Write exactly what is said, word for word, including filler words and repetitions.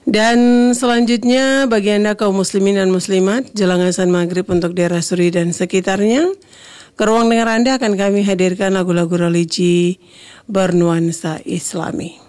Dan selanjutnya bagi Anda kaum muslimin dan muslimat, jelang azan maghrib untuk daerah Suri dan sekitarnya, ke ruang dengar Anda akan kami hadirkan lagu-lagu religi bernuansa Islami.